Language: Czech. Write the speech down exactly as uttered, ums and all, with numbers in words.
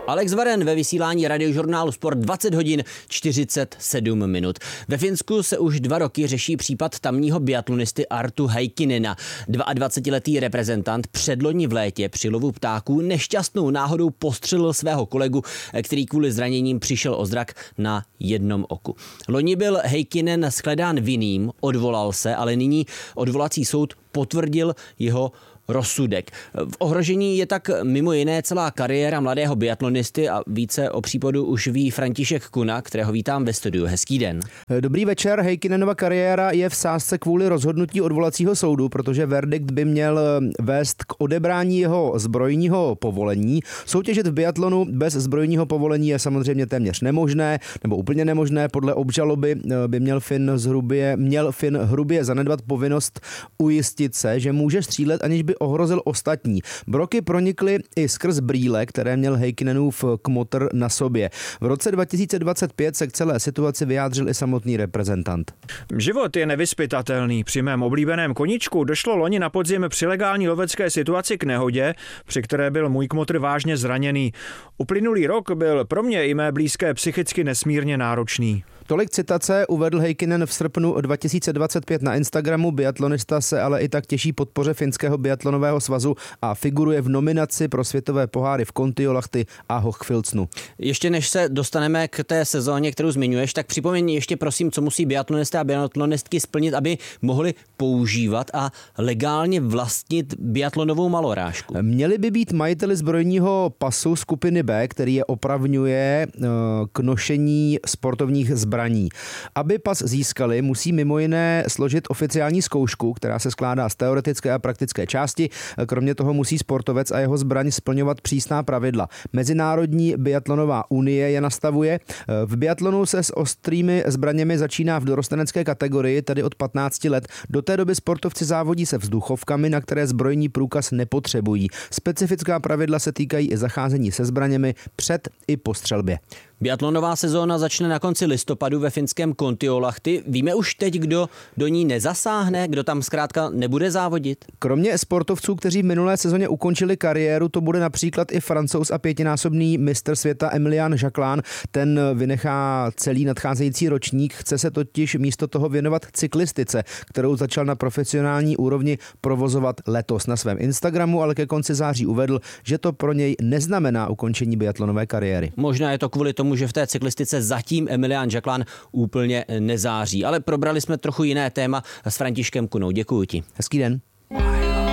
Alex Varen ve vysílání radiožurnálu Sport dvacet hodin čtyřicet sedm minut. Ve Finsku se už dva roky řeší případ tamního biatlonisty Artu Heikkinena. dvaadvacetiletý reprezentant předloni v létě při lovu ptáků nešťastnou náhodou postřelil svého kolegu, který kvůli zraněním přišel o zrak na jednom oku. Loni byl Heikkinen shledán vinným, odvolal se, ale nyní odvolací soud potvrdil jeho rozsudek. V ohrožení je tak mimo jiné celá kariéra mladého biatlonisty a více o případu už ví František Kuna, kterého vítám ve studiu. Hezký den. Dobrý večer. Heikkinenova kariéra je v sázce kvůli rozhodnutí odvolacího soudu, protože verdikt by měl vést k odebrání jeho zbrojního povolení. Soutěžit v biatlonu bez zbrojního povolení je samozřejmě téměř nemožné, nebo úplně nemožné. Podle obžaloby by měl Fin zhrubě, měl Fin hrubě zanedbat povinnost ujistit se, že může střílet, aniž by ohrozil ostatní. Broky pronikly i skrz brýle, které měl Heikkinenův kmotr na sobě. V roce dva tisíce dvacet pět se k celé situaci vyjádřil i samotný reprezentant. Život je nevyzpytatelný. Při mém oblíbeném koníčku došlo loni na podzim při legální lovecké situaci k nehodě, při které byl můj kmotr vážně zraněný. Uplynulý rok byl pro mě i mé blízké psychicky nesmírně náročný. Tolik citace uvedl Heikkinen v srpnu dva tisíce dvacet pět na Instagramu. Biatlonista se ale i tak těší podpoře finského biatlonového svazu a figuruje v nominaci pro světové poháry v Kontiolahti a Hochfilzenu. Ještě než se dostaneme k té sezóně, kterou zmiňuješ, tak připomeň ještě prosím, co musí biatlonisté a biatlonistky splnit, aby mohli používat a legálně vlastnit biatlonovou malorážku. Měli by být majiteli zbrojního pasu skupiny B, který je opravňuje k nošení sportovních zbraní. Aby pas získali, musí mimo jiné složit oficiální zkoušku, která se skládá z teoretické a praktické části. Kromě toho musí sportovec a jeho zbraň splňovat přísná pravidla. Mezinárodní biatlonová unie je nastavuje. V biatlonu se s ostrými zbraněmi začíná v dorostenecké kategorii, tedy od patnácti let. Do té doby sportovci závodí se vzduchovkami, na které zbrojní průkaz nepotřebují. Specifická pravidla se týkají i zacházení se zbraněmi před i po střelbě. Biatlonová sezóna začne na konci listopadu ve finském Kontiolahti. Víme už teď, kdo do ní nezasáhne, kdo tam zkrátka nebude závodit? Kromě sportovců, kteří v minulé sezóně ukončili kariéru, to bude například i Francouz a pětinásobný mistr světa Emilian Jacquelin. Ten vynechá celý nadcházející ročník, chce se totiž místo toho věnovat cyklistice, kterou začal na profesionální úrovni provozovat letos. Na svém Instagramu ale ke konci září uvedl, že to pro něj neznamená ukončení biatlonové kariéry. Možná je to kvůli tomu, že v té cyklistice zatím Emilian Jacquelin úplně nezáří. Ale probrali jsme trochu jiné téma s Františkem Kunou. Děkuji ti. Hezký den.